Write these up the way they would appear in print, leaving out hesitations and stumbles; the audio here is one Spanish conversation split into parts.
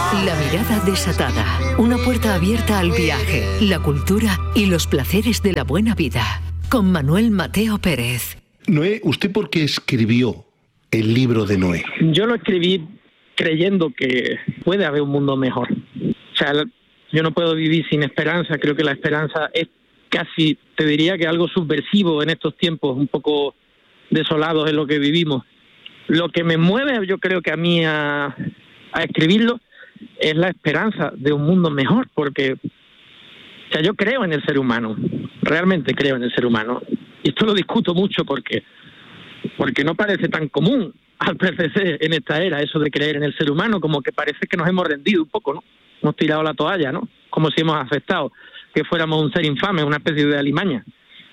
La mirada desatada, una puerta abierta al viaje, la cultura y los placeres de la buena vida. Con Manuel Mateo Pérez. Noé, ¿usted por qué escribió el libro de Noé? Yo lo escribí creyendo que puede haber un mundo mejor. O sea, yo no puedo vivir sin esperanza. Creo que la esperanza es casi, te diría que algo subversivo en estos tiempos, un poco desolados en lo que vivimos. Lo que me mueve, yo creo que a mí a escribirlo, es la esperanza de un mundo mejor, porque o sea, yo creo en el ser humano, realmente creo en el ser humano, y esto lo discuto mucho porque no parece tan común al parecer en esta era eso de creer en el ser humano, como que parece que nos hemos rendido un poco, ¿no? Hemos tirado la toalla, ¿no? Como si hemos aceptado que fuéramos un ser infame, una especie de alimaña.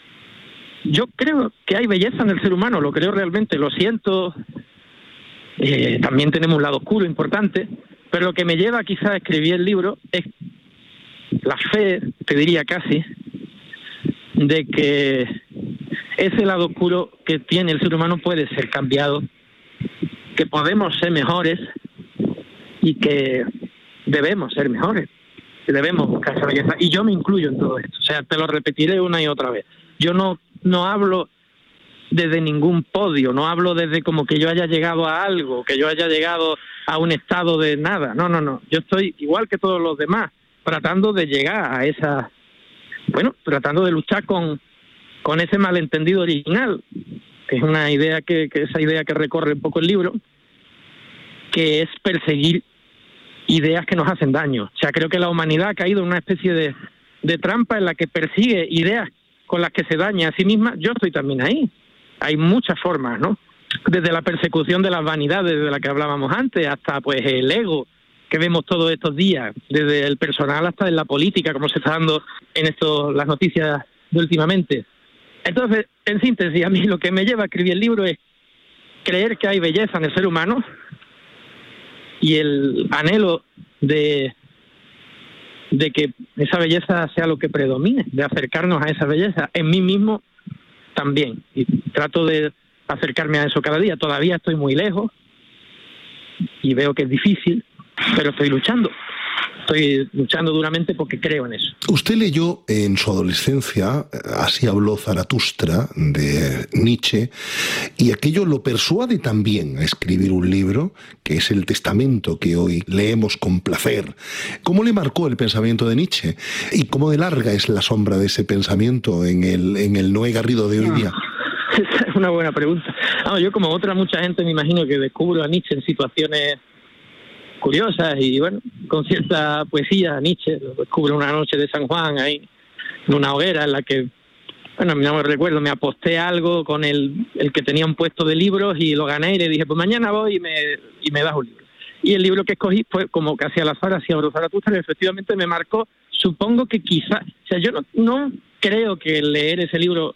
Yo creo que hay belleza en el ser humano, lo creo realmente, lo siento. También tenemos un lado oscuro importante, pero lo que me lleva quizás a escribir el libro es la fe, te diría casi, de que ese lado oscuro que tiene el ser humano puede ser cambiado, que podemos ser mejores y que debemos ser mejores, que debemos buscar esa belleza. Y yo me incluyo en todo esto, o sea, te lo repetiré una y otra vez. Yo no hablo desde ningún podio, no hablo desde como que yo haya llegado a algo, que yo haya llegado a un estado de nada, no, yo estoy igual que todos los demás, tratando de llegar a esa, tratando de luchar con ese malentendido original, que es una idea esa idea que recorre un poco el libro, que es perseguir ideas que nos hacen daño. O sea, creo que la humanidad ha caído en una especie de trampa en la que persigue ideas con las que se daña a sí misma. Yo estoy también ahí. Hay muchas formas, ¿no? Desde la persecución de las vanidades de la que hablábamos antes, hasta pues el ego que vemos todos estos días, desde el personal hasta en la política, como se está dando en las noticias de últimamente. Entonces, en síntesis, a mí lo que me lleva a escribir el libro es creer que hay belleza en el ser humano y el anhelo de que esa belleza sea lo que predomine, de acercarnos a esa belleza en mí mismo también, y trato de acercarme a eso cada día. Todavía estoy muy lejos y veo que es difícil, pero estoy luchando duramente porque creo en eso. Usted leyó en su adolescencia Así habló Zaratustra, de Nietzsche, y aquello lo persuade también a escribir un libro, que es El Testamento, que hoy leemos con placer. ¿Cómo le marcó el pensamiento de Nietzsche? ¿Y cómo de larga es la sombra de ese pensamiento en el Noé Garrido de hoy día? Esa es una buena pregunta. Yo, como mucha gente, me imagino que descubro a Nietzsche en situaciones curiosas y con cierta poesía. Nietzsche lo descubre una noche de San Juan ahí en una hoguera en la que no me recuerdo, me aposté algo con el que tenía un puesto de libros y lo gané y le dije, pues mañana voy y me das un libro. Y el libro que escogí fue como casi al azar, Así habló Zaratustra, y efectivamente me marcó. Supongo que quizás, o sea, yo no creo que leer ese libro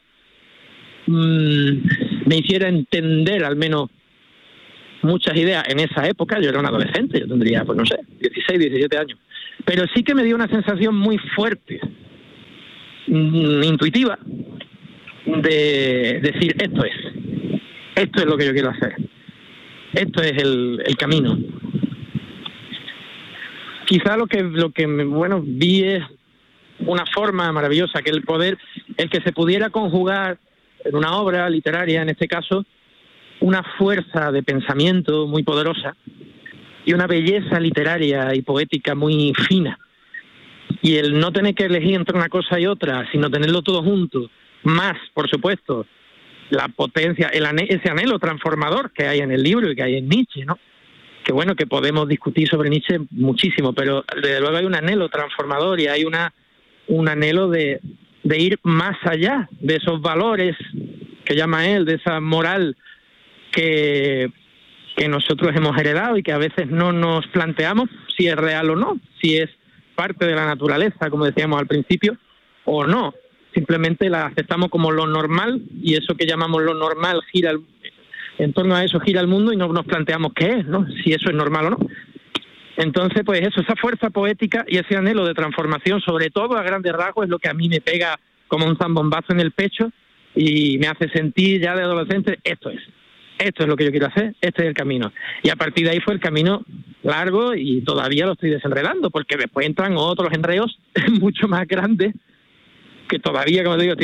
me hiciera entender al menos muchas ideas en esa época. Yo era un adolescente, yo tendría, 16, 17 años. Pero sí que me dio una sensación muy fuerte, intuitiva, de decir, esto es lo que yo quiero hacer. Esto es el camino. Quizá lo que vi es una forma maravillosa, que el que se pudiera conjugar en una obra literaria, en este caso, una fuerza de pensamiento muy poderosa y una belleza literaria y poética muy fina. Y el no tener que elegir entre una cosa y otra, sino tenerlo todo junto, más, por supuesto, la potencia, ese anhelo transformador que hay en el libro y que hay en Nietzsche, ¿no? Que podemos discutir sobre Nietzsche muchísimo, pero desde luego hay un anhelo transformador y hay un anhelo de ir más allá de esos valores que llama él, de esa moral que nosotros hemos heredado y que a veces no nos planteamos si es real o no, si es parte de la naturaleza, como decíamos al principio, o no. Simplemente la aceptamos como lo normal, y eso que llamamos lo normal en torno a eso gira el mundo, y no nos planteamos qué es, ¿no? Si eso es normal o no. Entonces, pues eso, esa fuerza poética y ese anhelo de transformación, sobre todo a grandes rasgos, es lo que a mí me pega como un zambombazo en el pecho y me hace sentir ya de adolescente, esto esto es lo que yo quiero hacer, este es el camino. Y a partir de ahí fue el camino largo y todavía lo estoy desenredando, porque después entran otros enredos mucho más grandes que todavía, como te digo,